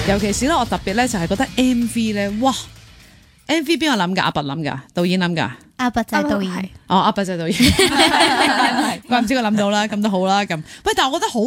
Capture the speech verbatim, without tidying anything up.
尤其是咧，我特別咧就係覺得 M V 咧，哇 ！M V 邊個諗㗎？阿拔諗㗎，導演諗㗎。 阿拔就係導演。 哦，阿拔就係導演。怪唔知佢諗到啦，咁都好啦，咁。喂，但係我覺得好